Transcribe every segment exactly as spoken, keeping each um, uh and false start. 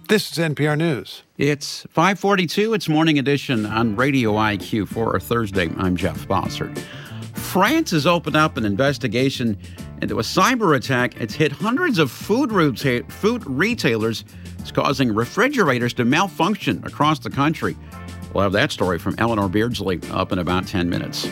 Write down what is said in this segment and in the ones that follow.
This is N P R News. It's five forty-two. It's Morning Edition on Radio I Q for Thursday. I'm Jeff Bossert. France has opened up an investigation into a cyber attack. It's hit hundreds of food, reta- food retailers. It's causing refrigerators to malfunction across the country. We'll have that story from Eleanor Beardsley up in about ten minutes.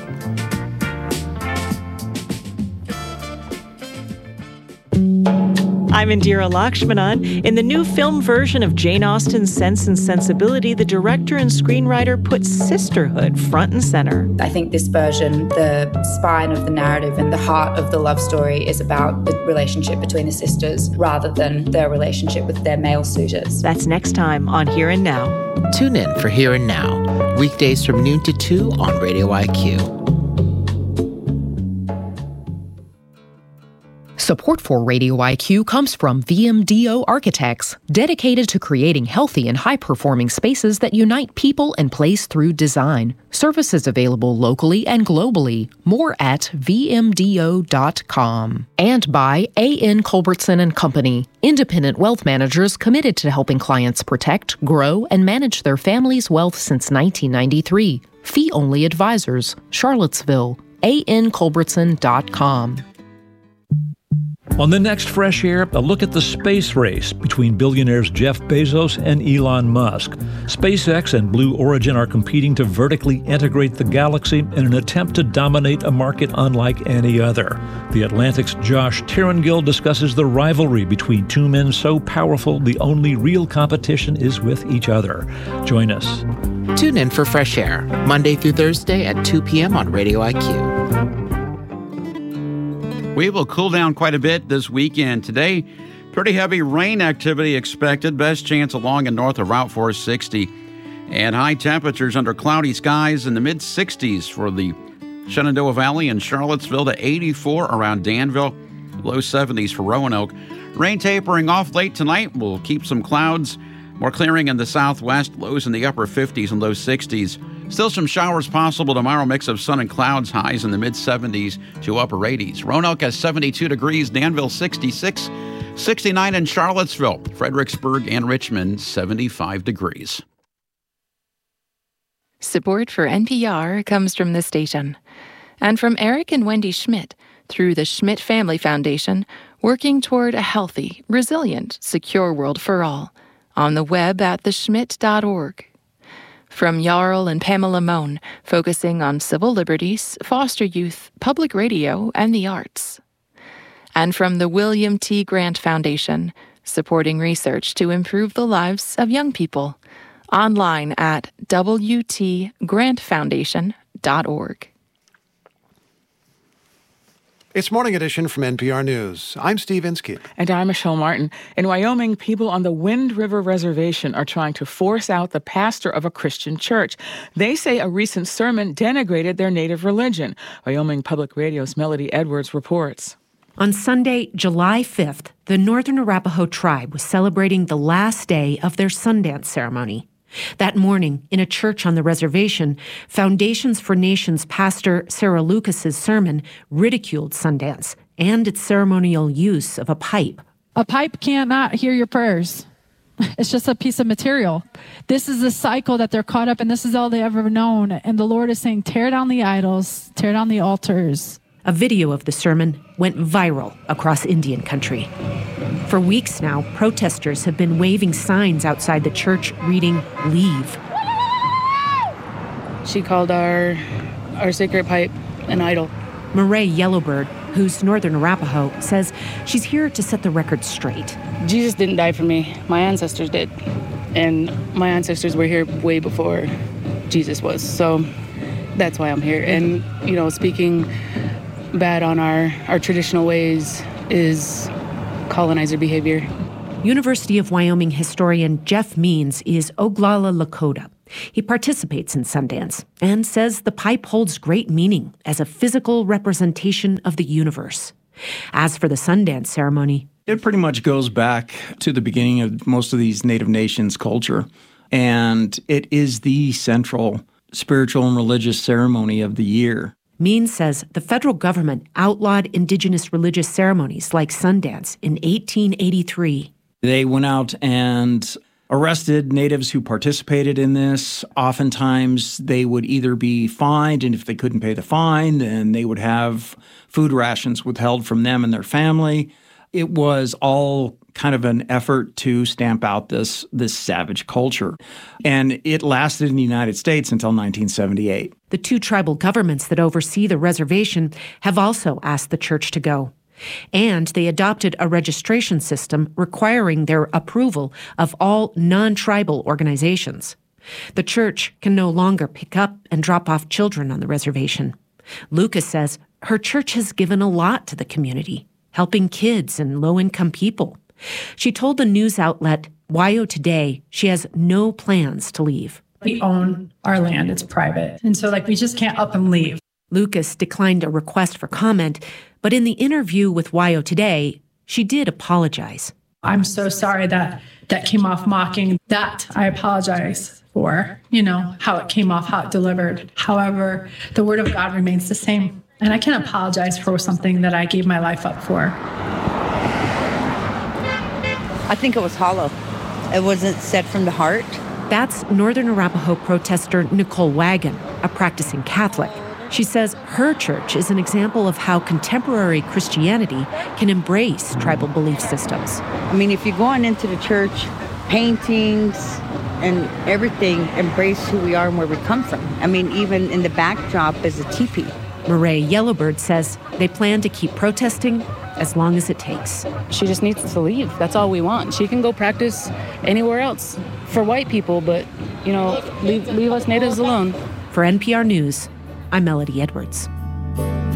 I'm Indira Lakshmanan. In the new film version of Jane Austen's Sense and Sensibility, the director and screenwriter put sisterhood front and center. I think this version, the spine of the narrative and the heart of the love story is about the relationship between the sisters rather than their relationship with their male suitors. That's next time on Here and Now. Tune in for Here and Now, weekdays from noon to two on Radio I Q. Support for Radio I Q comes from V M D O Architects, dedicated to creating healthy and high-performing spaces that unite people and place through design. Services available locally and globally. More at v m d o dot com. And by A N Culbertson and Company, independent wealth managers committed to helping clients protect, grow, and manage their family's wealth since nineteen ninety-three. Fee-only advisors, Charlottesville, a n culbertson dot com. On the next Fresh Air, a look at the space race between billionaires Jeff Bezos and Elon Musk. SpaceX and Blue Origin are competing to vertically integrate the galaxy in an attempt to dominate a market unlike any other. The Atlantic's Josh Tirangill discusses the rivalry between two men so powerful the only real competition is with each other. Join us. Tune in for Fresh Air, Monday through Thursday at two p.m. on Radio I Q. We will cool down quite a bit this weekend. Today, pretty heavy rain activity expected. Best chance along and north of Route four sixty. And high temperatures under cloudy skies in the mid-sixties for the Shenandoah Valley and Charlottesville to eighty-four around Danville. Low seventies for Roanoke. Rain tapering off late tonight. We'll keep some clouds. More clearing in the southwest. Lows in the upper fifties and low sixties. Still some showers possible tomorrow. Mix of sun and clouds. Highs in the mid-seventies to upper eighties. Roanoke has seventy-two degrees. Danville sixty-six. sixty-nine in Charlottesville. Fredericksburg and Richmond seventy-five degrees. Support for N P R comes from this station and from Eric and Wendy Schmidt through the Schmidt Family Foundation, working toward a healthy, resilient, secure world for all. On the web at the schmidt dot org. From Jarl and Pamela Mohn, focusing on civil liberties, foster youth, public radio, and the arts. And from the William T. Grant Foundation, supporting research to improve the lives of young people. Online at w t grant foundation dot org. It's Morning Edition from N P R News. I'm Steve Inskeep. And I'm Michelle Martin. In Wyoming, people on the Wind River Reservation are trying to force out the pastor of a Christian church. They say a recent sermon denigrated their native religion. Wyoming Public Radio's Melody Edwards reports. On Sunday, July fifth, the Northern Arapaho tribe was celebrating the last day of their Sundance ceremony. That morning, in a church on the reservation, Foundations for Nations pastor Sarah Lucas's sermon ridiculed Sundance and its ceremonial use of a pipe. A pipe cannot hear your prayers. It's just a piece of material. This is a cycle that they're caught up in. This is all they ever known. And the Lord is saying, tear down the idols, tear down the altars. A video of the sermon went viral across Indian country. For weeks now, protesters have been waving signs outside the church reading, "Leave." She called our our sacred pipe an idol. Murray Yellowbird, who's Northern Arapaho, says she's here to set the record straight. Jesus didn't die for me. My ancestors did. And my ancestors were here way before Jesus was. So that's why I'm here. And, you know, speaking bad on our, our traditional ways is colonizer behavior. University of Wyoming historian Jeff Means is Oglala Lakota. He participates in Sundance and says the pipe holds great meaning as a physical representation of the universe. As for the Sundance ceremony, it pretty much goes back to the beginning of most of these Native Nations culture, and it is the central spiritual and religious ceremony of the year. Means says the federal government outlawed indigenous religious ceremonies like Sundance in eighteen eighty-three. They went out and arrested natives who participated in this. Oftentimes, they would either be fined, and if they couldn't pay the fine, then they would have food rations withheld from them and their family. It was all kind of an effort to stamp out this, this savage culture. And it lasted in the United States until nineteen seventy-eight. The two tribal governments that oversee the reservation have also asked the church to go. And they adopted a registration system requiring their approval of all non-tribal organizations. The church can no longer pick up and drop off children on the reservation. Lucas says her church has given a lot to the community, helping kids and low-income people. She told the news outlet Y O Today she has no plans to leave. We own our land. It's private. And so, like, we just can't up and leave. Lucas declined a request for comment, but in the interview with Y O Today, she did apologize. I'm so sorry that that came off mocking. That I apologize for, you know, how it came off, how it delivered. However, the word of God remains the same. And I can't apologize for something that I gave my life up for. I think it was hollow. It wasn't said from the heart. That's Northern Arapaho protester Nicole Wagon, a practicing Catholic. She says her church is an example of how contemporary Christianity can embrace tribal belief systems. I mean, if you're going into the church, paintings and everything embrace who we are and where we come from. I mean, even in the backdrop is a teepee. Marae Yellowbird says they plan to keep protesting as long as it takes. She just needs to leave. That's all we want. She can go practice anywhere else for white people, but, you know, leave, leave us natives alone. For N P R News, I'm Melody Edwards.